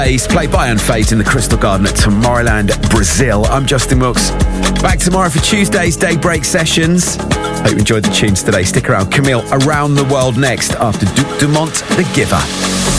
He's played by Unfazed in the Crystal Garden at Tomorrowland, Brazil. I'm Justin Wilkes. Back tomorrow for Tuesday's Daybreak sessions. Hope you enjoyed the tunes today. Stick around. Camille, Around the World next after Duke Dumont, The Giver.